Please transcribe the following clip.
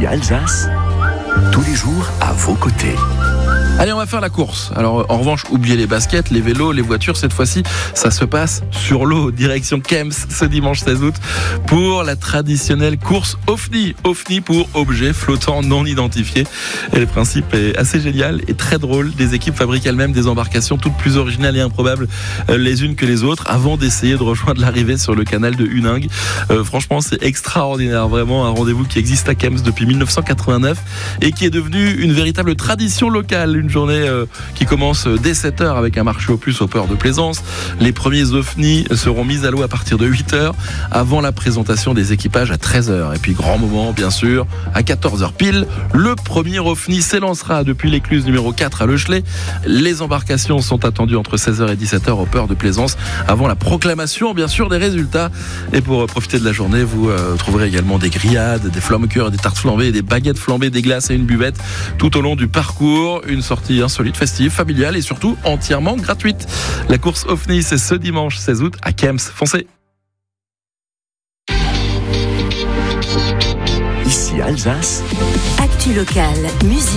Ici Alsace, tous les jours à vos côtés. Allez, on va faire la course. Alors, en revanche, oubliez les baskets, les vélos, les voitures. Cette fois-ci, ça se passe sur l'eau, direction Kems, ce dimanche 16 août, pour la traditionnelle course OFNI. OFNI pour objet flottant non identifié. Et le principe est assez génial et très drôle. Des équipes fabriquent elles-mêmes des embarcations toutes plus originales et improbables les unes que les autres avant d'essayer de rejoindre l'arrivée sur le canal de Huningue. Franchement, c'est extraordinaire. Vraiment un rendez-vous qui existe à Kems depuis 1989 et qui est devenu une véritable tradition locale. Une journée qui commence dès 7h avec un marché aux puces au port de Plaisance. Les premiers OFNI seront mis à l'eau à partir de 8h avant la présentation des équipages à 13h. Et puis grand moment bien sûr, à 14h pile, le premier OFNI s'élancera depuis l'écluse numéro 4 à Le Chelet. Les embarcations sont attendues entre 16h et 17h au port de Plaisance avant la proclamation bien sûr des résultats. Et pour profiter de la journée, vous trouverez également des grillades, des flammekuehr, des tartes flambées, des baguettes flambées, des glaces et une buvette tout au long du parcours. Une sortie insolite, festive, familiale et surtout entièrement gratuite. La course OFNI, c'est ce dimanche 16 août à Kems. Foncez! Ici Alsace. Actu locale, musique.